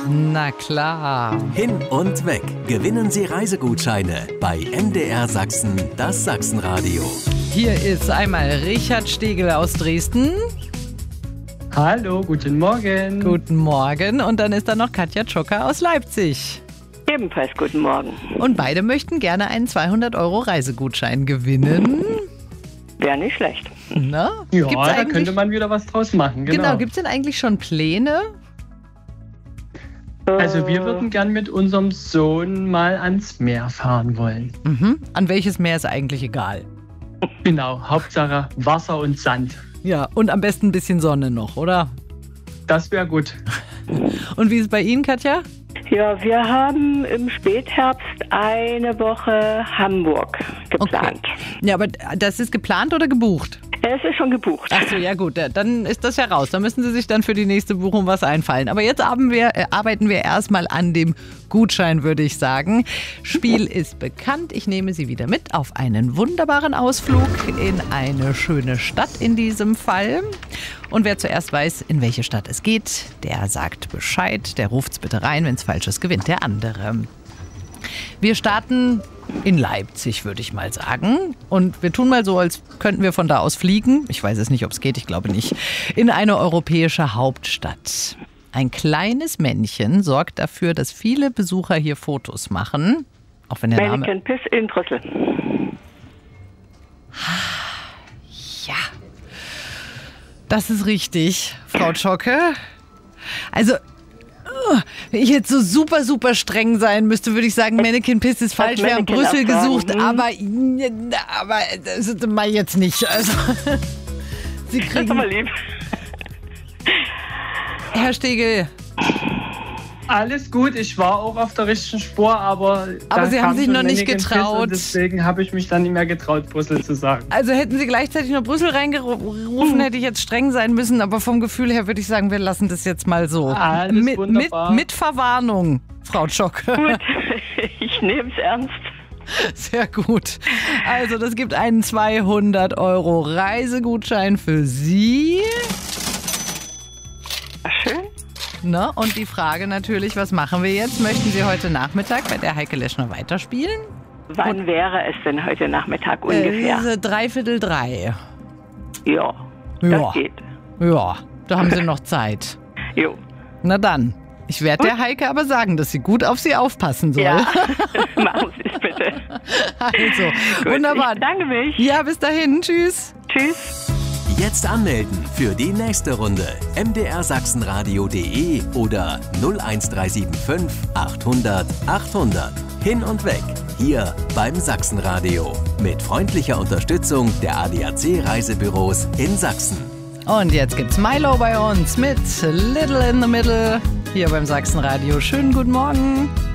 Na klar. Hin und weg. Gewinnen Sie Reisegutscheine bei MDR Sachsen, das Sachsenradio. Hier ist einmal Richard Stegel aus Dresden. Hallo, guten Morgen. Guten Morgen. Und dann ist da noch Katja Tschocker aus Leipzig. Ebenfalls guten Morgen. Und beide möchten gerne einen 200€ Reisegutschein gewinnen. Wäre nicht schlecht. Na? Ja, da könnte man wieder was draus machen. Genau, gibt es denn eigentlich schon Pläne? Also wir würden gern mit unserem Sohn mal ans Meer fahren wollen. Mhm. An welches Meer ist eigentlich egal? Genau, Hauptsache Wasser und Sand. Ja, und am besten ein bisschen Sonne noch, oder? Das wäre gut. Und wie ist es bei Ihnen, Katja? Ja, wir haben im Spätherbst eine Woche Hamburg geplant. Okay. Ja, aber das ist geplant oder gebucht? Es ist schon gebucht. Ach so, ja gut, dann ist das ja raus. Da müssen Sie sich dann für die nächste Buchung was einfallen. Aber jetzt arbeiten wir erstmal an dem Gutschein, würde ich sagen. Spiel ist bekannt. Ich nehme Sie wieder mit auf einen wunderbaren Ausflug in eine schöne Stadt in diesem Fall. Und wer zuerst weiß, in welche Stadt es geht, der sagt Bescheid. Der ruft's bitte rein. Wenn es falsch ist, gewinnt der andere. Wir starten in Leipzig, würde ich mal sagen. Und wir tun mal so, als könnten wir von da aus fliegen. Ich weiß es nicht, ob es geht, ich glaube nicht. In eine europäische Hauptstadt. Ein kleines Männchen sorgt dafür, dass viele Besucher hier Fotos machen. Auch wenn der Name... Manneken Pis in Brüssel. Ja, das ist richtig, Frau Tschocke. Also... Wenn ich jetzt so super, super streng sein müsste, würde ich sagen, Manneken Pis ist falsch. Wir haben Brüssel gesucht, aber das ist mal jetzt nicht. Also, Sie kriegen... Das ist aber lieb. Herr Stegel. Alles gut, ich war auch auf der richtigen Spur, aber Sie haben sich noch nicht getraut. Und deswegen habe ich mich dann nicht mehr getraut, Brüssel zu sagen. Also hätten Sie gleichzeitig noch Brüssel reingerufen, hätte ich jetzt streng sein müssen. Aber vom Gefühl her würde ich sagen, wir lassen das jetzt mal so. Alles wunderbar. Mit Verwarnung, Frau Tschocke. Gut, ich nehme es ernst. Sehr gut. Also das gibt einen 200€ Reisegutschein für Sie. Schön. Na, und die Frage natürlich, was machen wir jetzt? Möchten Sie heute Nachmittag bei der Heike Leschner weiterspielen? Wann wäre es denn heute Nachmittag ungefähr? 2:45. Ja, Ja. das geht. Ja, da haben Sie noch Zeit. Jo. Na dann. Ich werde der Heike aber sagen, dass sie gut auf sie aufpassen soll. Ja, machen Sie es bitte. Also, Gut, wunderbar. Ich bedanke mich. Ja, bis dahin. Tschüss. Tschüss. Jetzt anmelden für die nächste Runde. mdrsachsenradio.de oder 01375 800 800. Hin und weg. Hier beim Sachsenradio. Mit freundlicher Unterstützung der ADAC Reisebüros in Sachsen. Und jetzt gibt's Milo bei uns mit Little in the Middle hier beim Sachsenradio. Schönen guten Morgen.